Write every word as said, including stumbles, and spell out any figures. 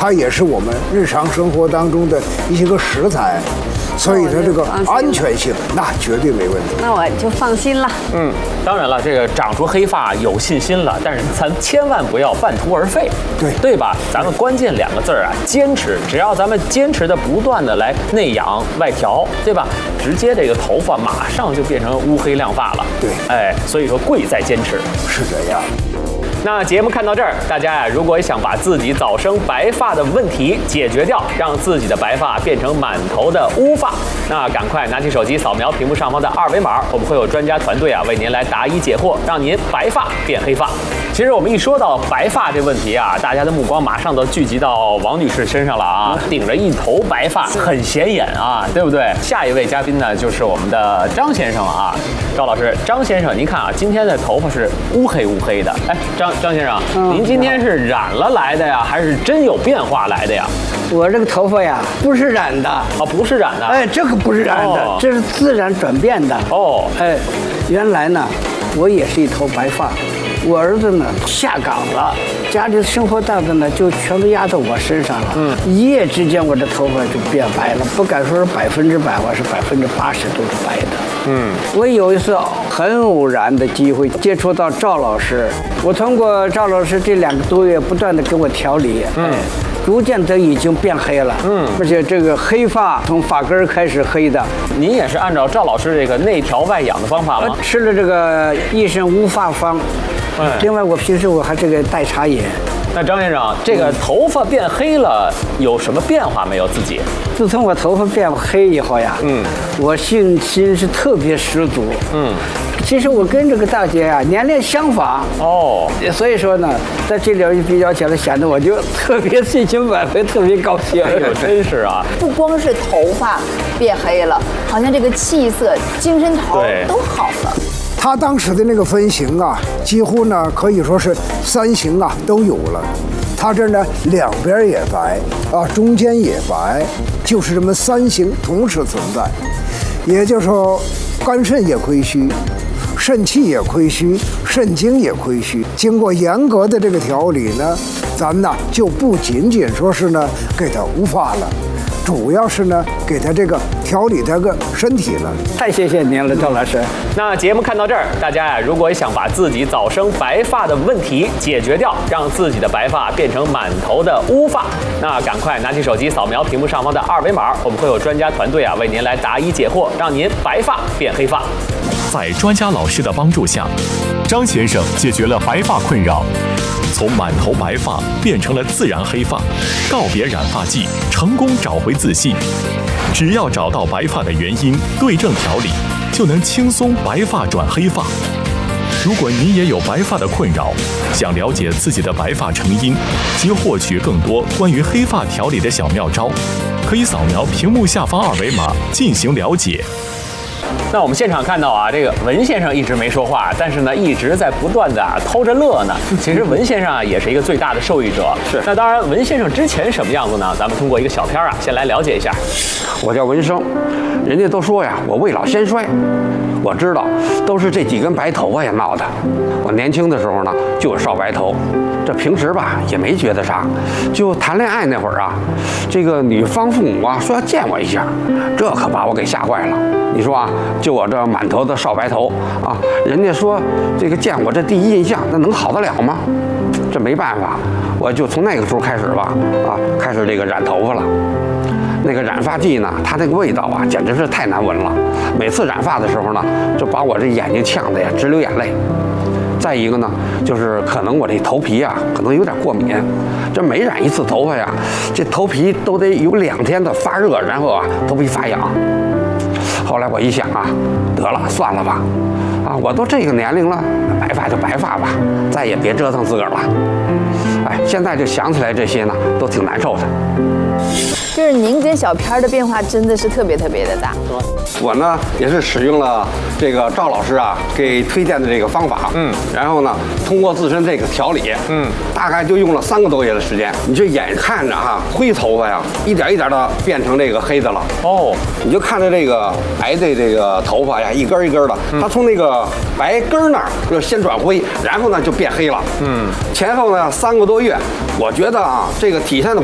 它也是我们日常生活当中的一些个食材。所以它这个安全性那绝对没问题。 那我就放心了。 嗯，当然了，这个长出黑发有信心了，但是咱千万不要半途而废， 对对吧？咱们关键两个字儿啊，坚持。只要咱们坚持的不断的来内养外调，对吧？直接这个头发马上就变成乌黑亮发了。 对， 哎，所以说贵在坚持。 是这样。 那节目看到这儿，大家呀，如果想把自己早生白发的问题解决掉，让自己的白发变成满头的乌发，那赶快拿起手机扫描屏幕上方的二维码，我们会有专家团队啊为您来答疑解惑，让您白发变黑发。其实我们一说到白发这问题啊，大家的目光马上都聚集到王女士身上了啊，顶着一头白发，很显眼啊，对不对？下一位嘉宾呢，就是我们的张先生了啊，赵老师，张先生，您看啊，今天的头发是乌黑乌黑的，哎，张。张先生，您今天是染了来的呀，还是真有变化来的呀？ 我这个头发呀，不是染的啊， 不是染的。 哎，这个不是染的，哦、这是自然转变的。 哦， 哎，原来呢，我也是一头白发，我儿子呢下岗了，家里的生活担子呢就全都压在我身上了。嗯，一夜之间我这头发就变白了，不敢说是百分之百，我是百分之八十都是白的。嗯，我有一次很偶然的机会接触到赵老师，我通过赵老师这两个多月不断的给我调理，嗯，逐渐的已经变黑了，嗯，而且这个黑发从发根开始黑的。 您也是按照赵老师这个内调外养的方法吗？ 我吃了这个益生无发方，嗯，另外我平时我还这个代茶饮。 那张先生，这个头发变黑了，有什么变化没有？自己？ 自从我头发变黑以后呀，嗯，我信心是特别十足，嗯。其实我跟这个大姐啊年龄相仿哦，所以说呢，在这里比较起来，显得我就特别信心满分，特别高兴。 哎呦，真是啊！ 不光是头发变黑了，好像这个气色、精神头都好了。 他当时的那个分型啊，几乎呢可以说是三型啊都有了。他这呢两边也白啊，中间也白，就是这么三型同时存在。也就是说，肝肾也亏虚，肾气也亏虚，肾精也亏虚。经过严格的这个调理呢，咱呢就不仅仅说是呢给他无发了。主要是呢，给他这个调理这个身体了。 太谢谢您了，赵老师。 那节目看到这儿，大家呀，如果想把自己早生白发的问题解决掉，让自己的白发变成满头的乌发，那赶快拿起手机扫描屏幕上方的二维码，我们会有专家团队啊为您来答疑解惑，让您白发变黑发。 在专家老师的帮助下，张先生解决了白发困扰，从满头白发变成了自然黑发，告别染发剂，成功找回自信。只要找到白发的原因，对症调理，就能轻松白发转黑发。如果您也有白发的困扰，想了解自己的白发成因及获取更多关于黑发调理的小妙招，可以扫描屏幕下方二维码进行了解。 那我们现场看到啊，这个文先生一直没说话，但是呢，一直在不断的啊偷着乐呢。其实文先生啊，也是一个最大的受益者。是。那当然，文先生之前什么样子呢？咱们通过一个小片啊，先来了解一下。 我叫文生，人家都说呀，我未老先衰。我知道，都是这几根白头发呀闹的。我年轻的时候呢，就有少白头，这平时吧也没觉得啥。就谈恋爱那会儿啊，这个女方父母啊说要见我一下，这可把我给吓坏了。你说啊，就我这满头的少白头啊，人家说这个见我这第一印象，那能好得了吗？这没办法，我就从那个时候开始吧，啊，开始这个染头发了。那个染发剂呢，它那个味道啊，简直是太难闻了。每次染发的时候呢，就把我这眼睛呛得呀直流眼泪。再一个呢，就是可能我这头皮啊，可能有点过敏。这每染一次头发呀，这头皮都得有两天的发热，然后啊，头皮发痒。后来我一想啊，得了，算了吧，啊，我都这个年龄了，白发就白发吧，再也别折腾自个儿了。哎，现在就想起来这些呢，都挺难受的。 就是您跟小片的变化真的是特别特别的大。 我呢也是使用了这个赵老师啊给推荐的这个方法，嗯，然后呢通过自身这个调理，嗯，大概就用了三个多月的时间，你就眼看着哈灰头发呀一点一点的变成这个黑的了。哦，你就看着这个白的这个头发呀一根一根的，它从那个白根那儿就先转灰，然后呢就变黑了。嗯，前后呢三个多月，我觉得啊这个体现的。